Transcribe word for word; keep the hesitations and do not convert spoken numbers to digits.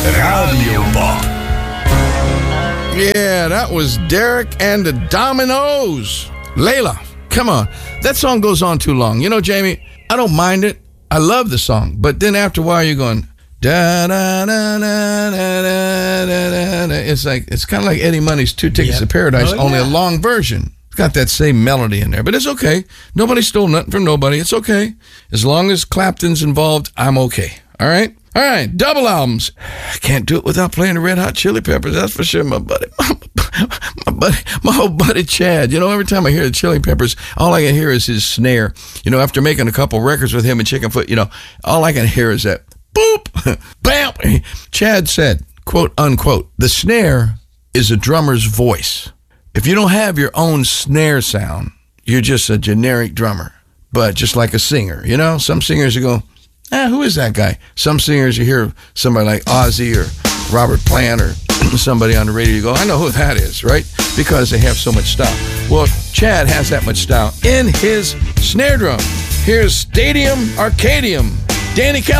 Radio Bob. Yeah, that was Derek and the Dominoes. Layla, come on. That song goes on too long. You know, Jamie, I don't mind it. I love the song. But then after a while, you're going, da da da da da da da da. It's like, it's kind of like Eddie Money's Two Tickets Yep. to Paradise, Oh, only yeah. a long version. It's got that same melody in there, but it's okay. Nobody stole nothing from nobody. It's okay. As long as Clapton's involved, I'm okay. All right? All right, double albums. I can't do it without playing the Red Hot Chili Peppers. That's for sure, my buddy. My buddy, my old buddy Chad. You know, every time I hear the Chili Peppers, all I can hear is his snare. You know, after making a couple records with him and Chickenfoot, you know, all I can hear is that boop, bam. Chad said, quote, unquote, the snare is a drummer's voice. If you don't have your own snare sound, you're just a generic drummer. But just like a singer, you know, some singers you go, ah, who is that guy? Some singers you hear somebody like Ozzy or Robert Plant or somebody on the radio, you go, I know who that is, right? Because they have so much style. Well, Chad has that much style in his snare drum. Here's Stadium Arcadium. Danny Cal